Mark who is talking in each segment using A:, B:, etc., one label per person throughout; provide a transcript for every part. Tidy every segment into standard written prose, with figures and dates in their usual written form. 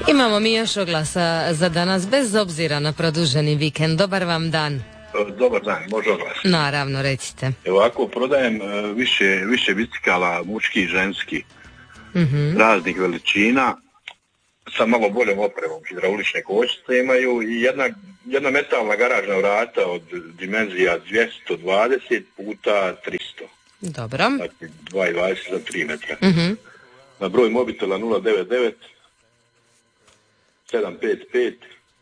A: Imamo mi još oglasa za danas, bez obzira na produženi vikend. Dobar vam dan.
B: Dobar dan, može oglas.
A: Naravno, recite.
B: Ovako, prodajem više bicikala, muški i ženski, raznih veličina, sa malo boljom opremom, hidraulične kočnice imaju i jedna metalna garažna vrata od dimenzija 220 puta 300.
A: Dobro.
B: Znači 2,20 za 3 metra. Na broj mobitela 099 755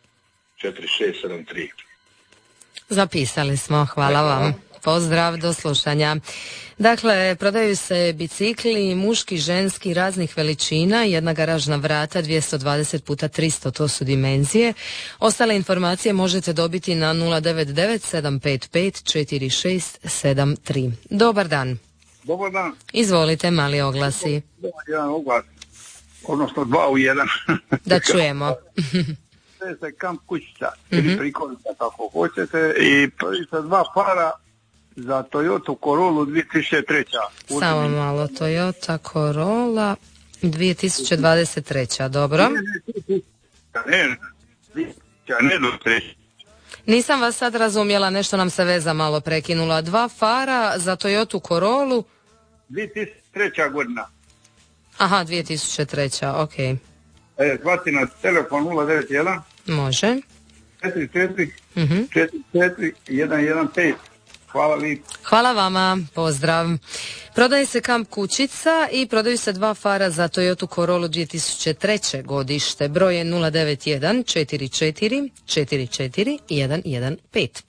B: 4673.
A: Zapisali smo, hvala vam. Pozdrav, do slušanja. Dakle, prodaju se bicikli, muški, ženski, raznih veličina, jedna garažna vrata, 220 puta 300, to su dimenzije. Ostale informacije možete dobiti na 099 755 4673. Dobar dan.
C: Dobar dan.
A: Izvolite, mali oglasi.
C: Jedan oglas, odnosno 2 u 1.
A: Da čujemo.
C: Sve se kamp kućica, ili prikolica, kako hoćete, i prvi se 2 para za Toyota Corolla 2003.
A: Samo malo, Toyota Corolla 2023. Dobro.
C: Ne do treći.
A: Nisam vas sad razumjela, nešto nam se veza malo prekinula. 2 fara za Toyota Corollu
C: 2003. godina.
A: Aha, 2003. okej.
C: Zvati na telefon 091
A: Može.
C: 44 44 115. Hvala lijepo.
A: Hvala vama, pozdrav. Prodaje se kamp kućica i prodaju se 2 fara za Toyota Corolla 2003. godište. Broj je 091 44 44 115.